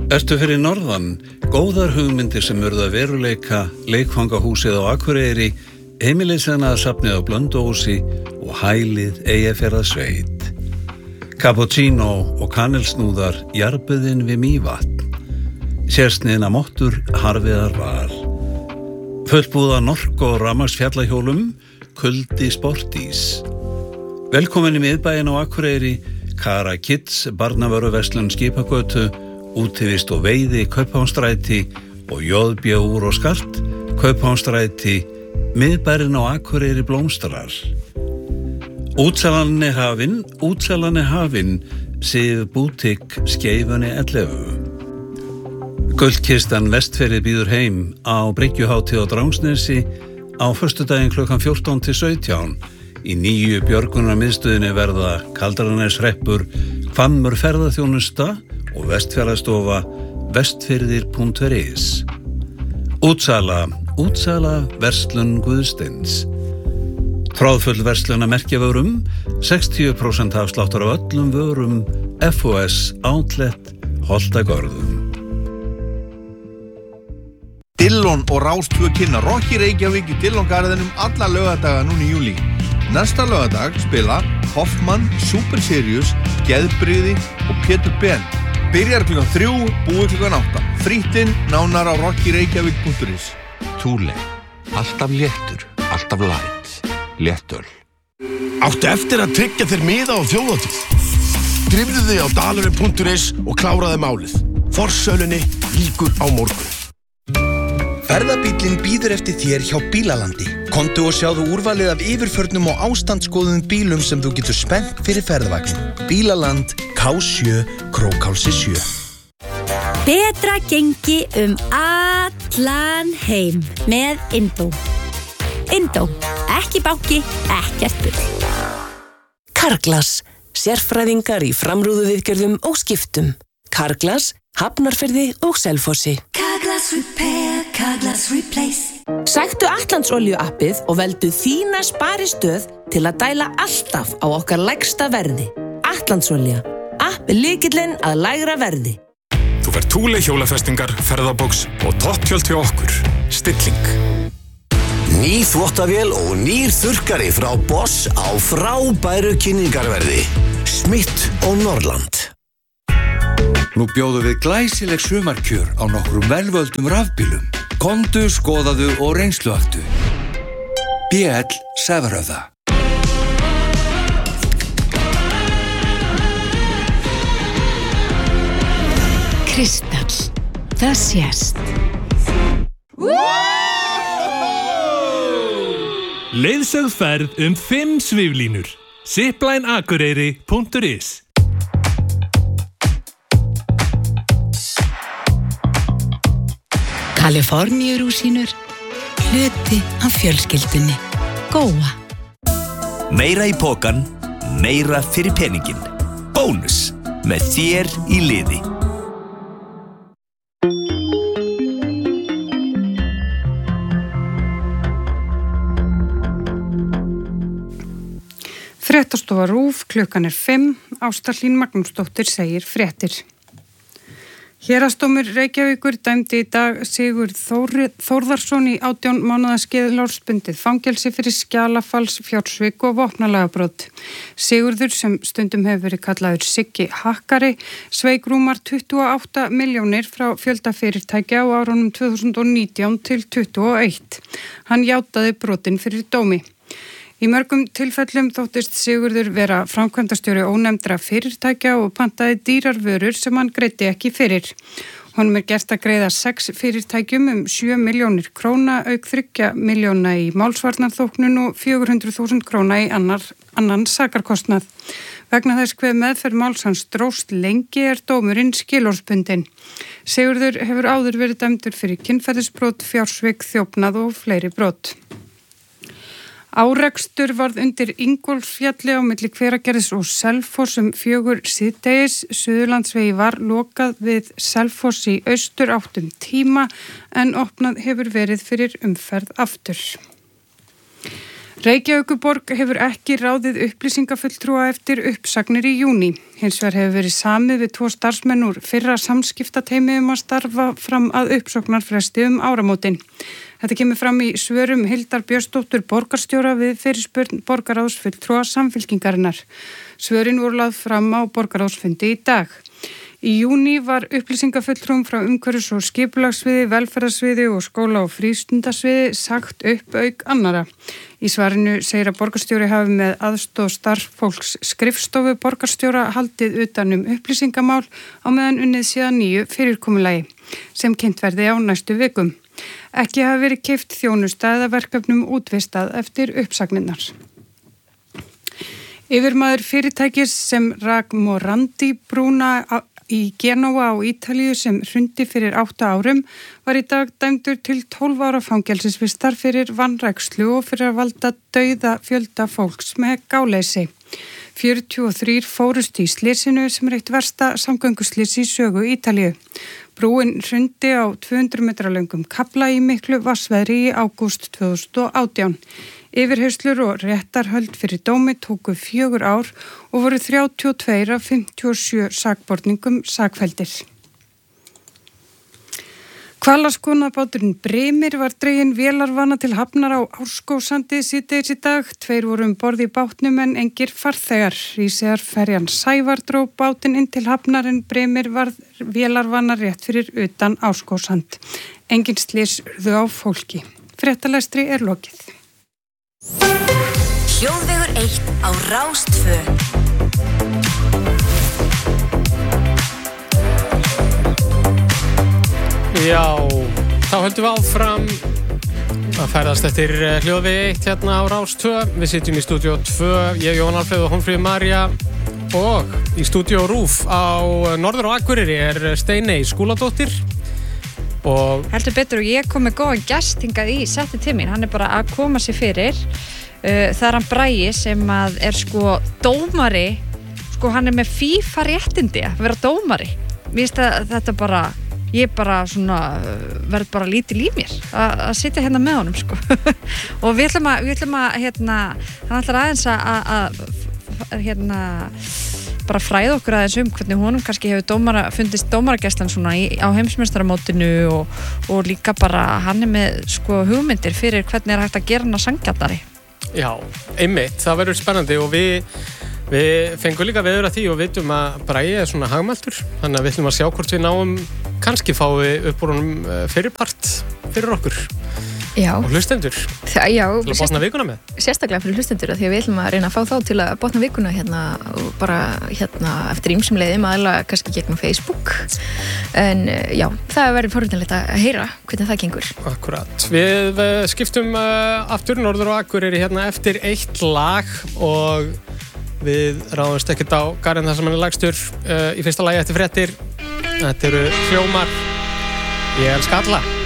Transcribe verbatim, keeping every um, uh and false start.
Ertu fyrir norðan, góðar hugmyndir sem urðu að veruleika, leikfangahúsið á Akureyri, heimilisfénaðarsafnið á Blönduósi og hælið Eyjafjarðarsveit. Cappuccino og kanilsnúðar jarðbuðin við Mývatn. Sérsniðna mottur Harviðar Val. Fullbúða nork og rafmagnsfjallahjólum, kuldi sportís. Velkomin í miðbæinn á Akureyri, Kara Kids, barnavöruverslun Skipagötu, útivist og veiði Kaupmannastræti og J B úr og skart, Kaupmannastræti, miðbærinn á Akureyri blómstrar. Útsalan er hafin, útsalan er hafin, Sif Bútik, Skeifunni ellefu. Gullkistan Vestfirði býður heim á Bryggjuhátíð á Drangsnesi á föstudaginn klukkan fjórtán til sautján. Í nýju björgunarmiðstöðinni verða Kaldraneshreppur, Hvammur ferðaþjónusta og Vestfjarðastofa vestfirðir punktur is. Útsala, útsala verslun Guðsteins. Tráðfull verslun að merkjavörum, sextíu prósent afsláttur af öllum vörum, F O S Outlet, Holtagörðum. Dillon og Rás tvö kynna Rocky Reykjavík í Dillon-garðinum alla laugardaga núna í júlí. Næsta laugardag spila Hoffmann, Super Sirius, Geðbrigði og Pétur Ben. Byrjar klukkan þrjú, búið klukkan átta. Frýttinn nánar á rocky reykjavík punktur is. Thule. Alltaf léttur, alltaf light. Léttöl. Áttu eftir að tryggja þér miða á þjóðhátíð. Drifðu þig á dalurinn punktur is og kláraðu málið. Forsölunni lýkur á morgun. Ferðabíllinn bíður eftir þér hjá Bílalandi. Komdu og sjáðu úrvalið af yfirförnum og ástandsgóðum bílum sem þú getur spennt fyrir ferðavagnin. Bílaland, K sjö, Krókhálsi sjö. Betra gengi um allan heim með Indó. Indó, ekki banki, ekkert bull. Carglass, sérfræðingar í framrúðuviðgerðum og skiptum. Carglass, Hafnarfirði og Selfossi. Carglass Repair, Carglass Replace. Sæktu Atlantsolíu appið og veldu þína sparistöð til að dæla alltaf á okkar lægsta verði. Atlantsolía, app lykillinn að lægra verði. Þú fær Thule hjólafestingar, ferðabox og topptjöld hjá okkur. Stilling. Ný þvottavél og nýr þurrkari frá Boss á frábæru kynningarverði. Smith og Norrland. Nú bjóðum við glæsileg sumarkjör á nokkrum velvöldum rafbílum. Komdu, skoðaðu og reynsluaktu. B L Severöða. Kristall. Það sést. Leiðsögð ferð um fimm sviflínur. Zipline Akureyri punktur is. Kaliforníurúsínur, hluti af fjölskyldunni. Góa. Meira í pokan, meira fyrir peningin. Bónus, með þér í liði. Fréttastofa RÚV, klukkan er fimm, Ásta Hlín Magnúsdóttir segir fréttir. Héraðsdómur Reykjavíkur dæmdi í dag Sigurð Þórðarsson í átján mánaða skilorðsbundið fangelsi fyrir skjalafals, fjársvik og vopnalagabrot. Sigurður, sem stundum hefur verið kallaður Siggi Hakkari, sveik rúmar tuttugu og átta milljónir frá fjöldafyrirtækja á árunum tvö þúsund og nítján til tuttugu og eitt. Hann játaði brotin fyrir dómi. Í mörgum tilfellum þóttist Sigurður vera framkvæmdastjóri ónefndra fyrirtækja og pantaði dýrar vörur sem hann greiddi ekki fyrir. Honum er gert að greiða sex fyrirtækjum um sjö milljónir króna, auk þriggja milljóna í málsvarnarþóknun og fjögur hundruð þúsund króna í annar, annan sakarkostnað. Vegna þess hve meðferð máls hans dróst lengi er dómurinn skilorðsbundinn. Sigurður hefur áður verið dæmdur fyrir kynferðisbrot, fjársvik, þjófnað og fleiri brot. Árekstur varð undir Ingólfsfjalli á milli Hveragerðis og Selfoss um fjögur síðdegis. Suðurlandsvegi var lokað við Selfoss í austur áttum tíma en opnað hefur verið fyrir umferð aftur. Reykjavíkurborg hefur ekki ráðið upplýsingafulltrúa eftir uppsagnir í júní. Hins vegar hefur verið samið við tvo starfsmenn úr fyrra samskiptateymi um að starfa fram að uppsóknarfresti um áramótin. Þetta kemur fram í svörum Hildar Björnsdóttur borgarstjóra við fyrirspurn borgarráðsfulltrúa Samfylkingarinnar. Svörin voru lagð fram á borgarráðsfundi í dag. Í júní var upplýsingafulltrúum frá umhverfis- og skipulagssviði, velferðarsviði og skóla- og frístundasviði sagt upp auk annara. Í svarinu segir að borgarstjóri hafi með aðstoð starfsfólks skrifstofu borgarstjóra haldið utan um upplýsingamál á meðan unnið síðan nýju fyrirkomulagi sem kynnt verði á næstu vikum. Ekki hafi verið keypt þjónusta eða verkefnum útvistað eftir uppsagninnar. Yfirmaður fyrirtækis sem rak Morandi brúna í Genóa á Ítalíu sem hrundi fyrir átta árum var í dag dæmdur til tólf ára fangelsisvistar fyrir vanrækslu og fyrir að valda dauða fjölda fólks með gáleysi. fjörutíu og þrír fórust í slysinu sem er eitt versta samgönguslys í sögu Ítalíu. Brúin hrundi á tvö hundruð metra löngum kafla í miklu vatnsveðri í ágúst tvö þúsund og átján. Yfirheyrslur og réttarhöld fyrir dómi tóku fjögur ár og voru þrjátíu og tvö af fimmtíu og sjö sakborningum sakfelldir. Hvalaskoðunarbáturinn Brimir var dreginn vélarvana til hafnar á Árskógssandi síðdegis í dag. Tveir voru um borð í bátnum en engir farþegar. Rísegarferjan Sævar dró bátinn inn til hafnar en Brimir var vélarvana rétt fyrir utan Árskógssand. Engin slys urðu á fólki. Fréttalestri er lokið. Hljóðvegur eitt á Rás tvö. Já, þá höldum við áfram að ferðast eftir hljóðvegi eitt hérna á Rás tvö. Við sitjum í stúdíó tvö, ég, Jón Alfreð og Hólmfríður María, og í stúdíó RÚV á Norður og Akureyri er Steiney Skúladóttir. Og heldur betur og ég kom með góðan gest hingað í setti til mín, hann er bara að koma sér fyrir. Uh, það er hann Bragi sem að er sko dómari, sko hann er með FIFA réttindi að vera dómari. Mér finnst að þetta bara, ég bara svona verð bara lítil í mér að sitja hérna með honum sko. Og við ætlum að, við ætlum að hérna, hann ætlar aðeins að, að hérna bara fræða okkur aðeins um hvernig honum kannski hefur dómara, fundist dómaragæslan svona í, á heimsmeistaramótinu og, og líka bara hann er með sko hugmyndir fyrir hvernig er hægt að gera hana sanngjarnari. Já, einmitt, það verður spennandi og við, við fengum líka veður að því og vitum að Bragi er svona hagmæltur, þannig að við ætlum að sjá hvort við náum kannski fáið upp úr honum fyrirpart fyrir okkur. Já. Og hlustendur. Þa, já, til að botna vikuna með. Sérstaklega fyrir hlustendur því að við ætlum að reyna að fá þá til að botna vikuna hérna og bara hérna eftir ýmsum leiðum aðalega kannski gegnum Facebook. En já, það verður forvitnilegt að heyra hvernig það gengur. Akkurat. Við skiptum uh, aftur Norður og Akureyri hérna eftir eitt lag og við ráðumst ekkert á garðin þar sem hann er lagstur uh, í fyrsta lagi eftir fréttir. Þetta eru Hljómar. Ég elska alla.